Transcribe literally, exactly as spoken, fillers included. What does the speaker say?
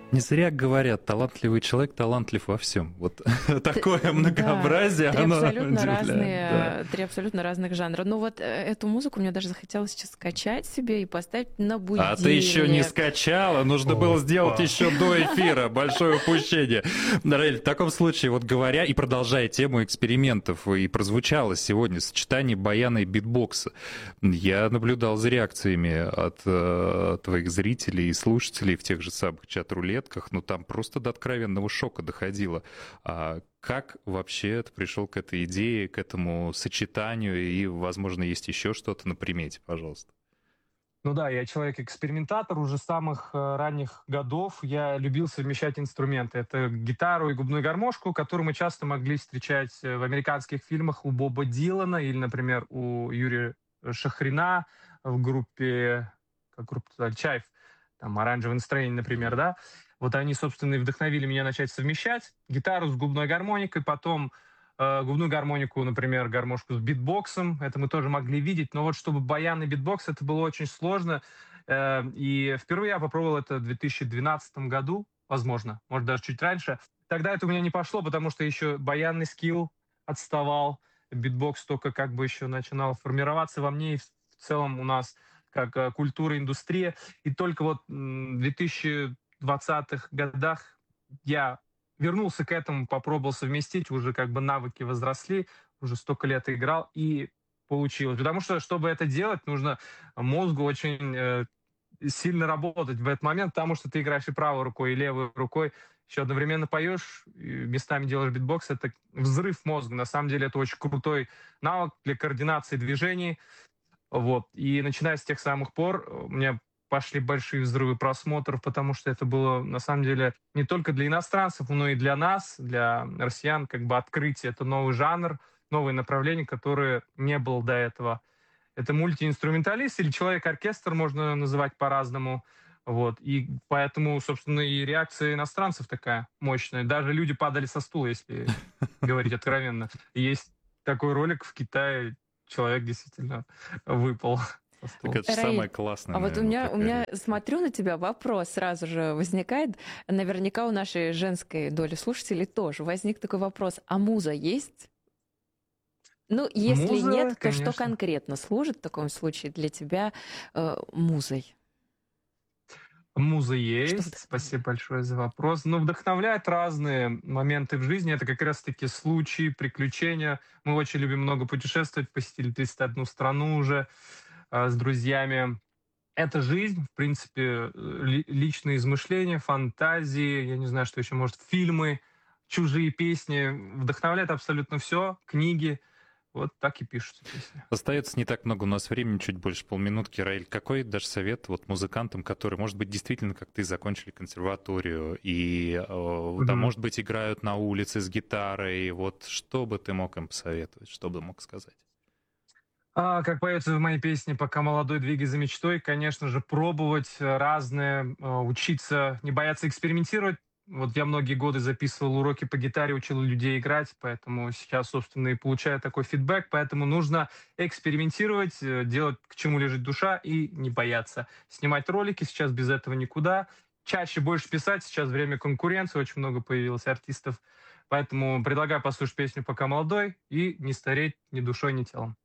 Не зря говорят, талантливый человек талантлив во всем. Вот Т- такое Да, многообразие, три оно абсолютно удивляет, да. разные, три абсолютно разных жанра. Ну вот э, эту музыку мне даже захотелось сейчас скачать себе и поставить на А ты еще не будильник. скачала, нужно было сделать Опа. еще до эфира. Большое упущение. Раэль, в таком случае, вот говоря и продолжая тему экспериментов, и прозвучало сегодня сочетание баяна и битбокса. Я наблюдал за реакциями от э, твоих зрителей и слушателей в тех же самых чат-рулетках, ну там просто до откровенного шока доходило. А как вообще ты пришел к этой идее, к этому сочетанию, и, возможно, есть еще что-то на примете, пожалуйста? Ну да, я человек-экспериментатор уже с самых э, ранних годов. Я любил совмещать инструменты. Это гитару и губную гармошку, которую мы часто могли встречать э, в американских фильмах у Боба Дилана или, например, у Юрия Шахрина в группе, как группа называется, Чайф, там «Оранжевое настроение», например, да. Вот они, собственно, и вдохновили меня начать совмещать гитару с губной гармоникой, потом э, губную гармонику, например, гармошку с битбоксом. Это мы тоже могли видеть. Но вот чтобы баян и битбокс, это было очень сложно. Э, и впервые я попробовал это в две тысячи двенадцатом году, возможно, может, даже чуть раньше. Тогда это у меня не пошло, потому что еще баянный скилл отставал, битбокс только как бы еще начинал формироваться во мне, и в в целом у нас как э, культура, индустрия. И только вот м, в две тысячи двадцатых годах я вернулся к этому, попробовал совместить, уже как бы навыки возросли, уже столько лет играл, и получилось. Потому что, чтобы это делать, нужно мозгу очень э, сильно работать в этот момент, потому что ты играешь и правой рукой, и левой рукой, еще одновременно поешь, и местами делаешь битбокс, это взрыв мозга. На самом деле это очень крутой навык для координации движений. Вот. И начиная с тех самых пор э, у меня пошли большие взрывы просмотров, потому что это было на самом деле не только для иностранцев, но и для нас, для россиян, как бы открытие. Это новый жанр, новое направление, которое не было до этого. Это мультиинструменталист или человек-оркестр, можно называть по-разному. Вот. И поэтому, собственно, и реакция иностранцев такая мощная. Даже люди падали со стула, если говорить откровенно. Есть такой ролик в Китае, человек действительно выпал со Так стула. это же самое Раиль, классное, а вот у наверное, меня, у такая меня, реакция. смотрю на тебя, вопрос сразу же возникает. Наверняка у нашей женской доли слушателей тоже возник такой вопрос. А муза есть? Ну, если Муза, нет, то что конечно. конкретно служит в таком случае для тебя э, музой? Муза Что есть. вдохновляет? Спасибо большое за вопрос. Но вдохновляют разные моменты в жизни. Это как раз-таки случаи, приключения. Мы очень любим много путешествовать, посетили тридцать одну страну уже э, с друзьями. Это жизнь, в принципе, э, ли- личные измышления, фантазии, я не знаю, что еще может, фильмы, чужие песни. Вдохновляет абсолютно все, книги. Вот так и пишутся песни. Остается не так много у нас времени, чуть больше полминутки. Раиль, какой дашь совет вот музыкантам, которые, может быть, действительно, как ты, закончили консерваторию и, э, да, Мгм. может быть, играют на улице с гитарой? Вот что бы ты мог им посоветовать, что бы мог сказать? А, как поется в моей песне «Пока молодой, двигай за мечтой», конечно же, пробовать э, разное, э, учиться, не бояться экспериментировать. Вот я многие годы записывал уроки по гитаре, учил людей играть, поэтому сейчас, собственно, и получаю такой фидбэк. Поэтому нужно экспериментировать, э, делать, к чему лежит душа, и не бояться. Снимать ролики, сейчас без этого никуда. Чаще больше писать, сейчас время конкуренции, очень много появилось артистов. Поэтому предлагаю послушать песню «Пока молодой» и не стареть ни душой, ни телом.